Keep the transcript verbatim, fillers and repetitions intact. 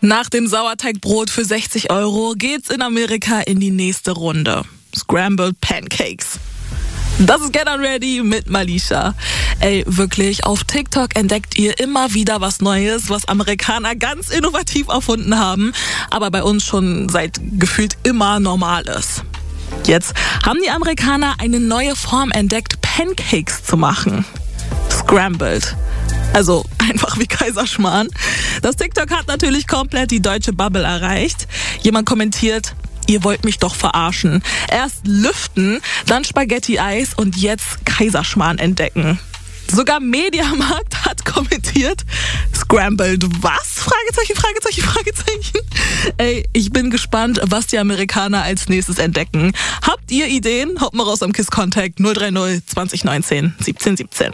Nach dem Sauerteigbrot für sechzig Euro geht's in Amerika in die nächste Runde. Scrambled Pancakes. Das ist Get On Ready mit Malisha. Ey, wirklich, auf TikTok entdeckt ihr immer wieder was Neues, was Amerikaner ganz innovativ erfunden haben, aber bei uns schon seit gefühlt immer normal ist. Jetzt haben die Amerikaner eine neue Form entdeckt, Pancakes zu machen. Scrambled. Also einfach wie Kaiserschmarrn. Das TikTok hat natürlich komplett die deutsche Bubble erreicht. Jemand kommentiert: Ihr wollt mich doch verarschen. Erst lüften, dann Spaghetti-Eis und jetzt Kaiserschmarrn entdecken. Sogar Mediamarkt hat kommentiert: Scrambled was? Fragezeichen, Fragezeichen, Fragezeichen. Ey, ich bin gespannt, was die Amerikaner als nächstes entdecken. Habt ihr Ideen? Haut mal raus am KISS Contact null drei null zwanzig neunzehn siebzehn siebzehn.